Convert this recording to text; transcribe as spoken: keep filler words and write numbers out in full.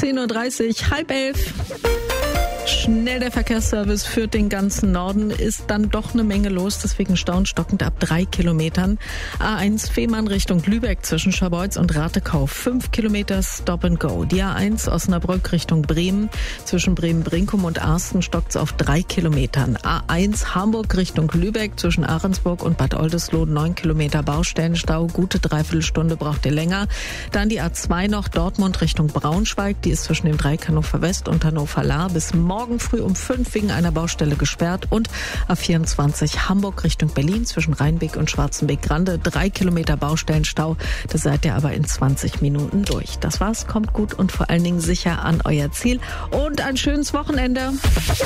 zehn Uhr dreißig, halb elf. Schnell der Verkehrsservice führt den ganzen Norden, ist dann doch eine Menge los, deswegen staunstockend ab drei Kilometern. A eins Fehmarn Richtung Lübeck zwischen Scharbeutz und Ratekau, fünf Kilometer Stop and Go. Die A eins Osnabrück Richtung Bremen zwischen Bremen-Brinkum und Arsten stockt's auf drei Kilometern. A eins Hamburg Richtung Lübeck zwischen Ahrensburg und Bad Oldesloe, neun Kilometer Baustellenstau, gute Dreiviertelstunde braucht ihr länger. Dann die A zwei noch Dortmund Richtung Braunschweig, die ist zwischen dem Dreieck Hannover West und Hannover Lahr bis morgen früh um fünf wegen einer Baustelle gesperrt. Und A vierundzwanzig Hamburg Richtung Berlin zwischen Rheinbeck und Schwarzenbeck-Grande, drei Kilometer Baustellenstau. Da seid ihr aber in zwanzig Minuten durch. Das war's, kommt gut und vor allen Dingen sicher an euer Ziel und ein schönes Wochenende.